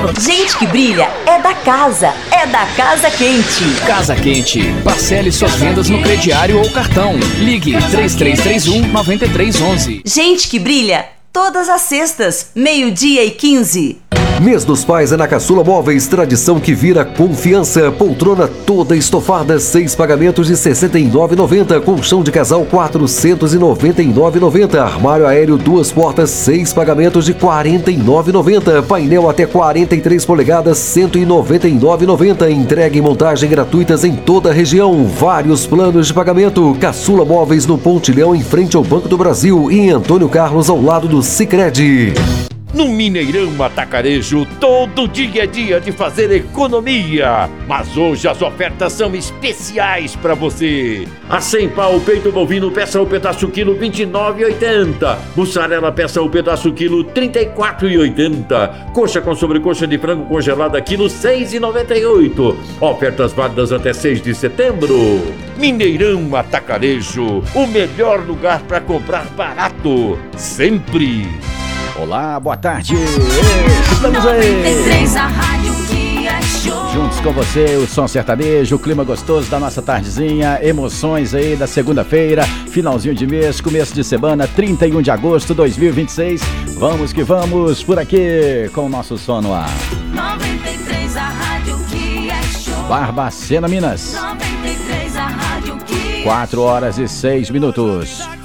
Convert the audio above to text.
Gente que brilha é da Casa Quente. Casa Quente. Parcele suas vendas no crediário ou cartão. Ligue 3331-9311. Gente que brilha todas as sextas, 12:15. Mês dos Pais é na Caçula Móveis, tradição que vira confiança. Poltrona toda estofada, 6 pagamentos de R$ 69,90. Colchão de casal, R$ 499,90. Armário aéreo, 2 portas, 6 pagamentos de R$ 49,90. Painel até 43 polegadas, R$ 199,90. Entrega e montagem gratuitas em toda a região. Vários planos de pagamento. Caçula Móveis no Pontilhão, em frente ao Banco do Brasil. E em Antônio Carlos, ao lado do Sicredi. No Mineirão Atacarejo, todo dia é dia de fazer economia. Mas hoje as ofertas são especiais para você. A 100 pau, peito bovino, peça o pedaço quilo, R$ 29,80. Mussarela, peça o pedaço quilo, R$ 34,80. Coxa com sobrecoxa de frango congelada, quilo, R$ 6,98. Ofertas válidas até 6 de setembro. Mineirão Atacarejo, o melhor lugar para comprar barato. Sempre. Olá, boa tarde. Estamos aí. 93, a rádio que é show. Juntos com você, o som sertanejo, o clima gostoso da nossa tardezinha, emoções aí da segunda-feira, finalzinho de mês, começo de semana, 31 de agosto de 2026. Vamos que vamos por aqui com o nosso som no ar. 93, a rádio que é show. Barbacena, Minas. 93, a rádio que 4 horas e 6 minutos.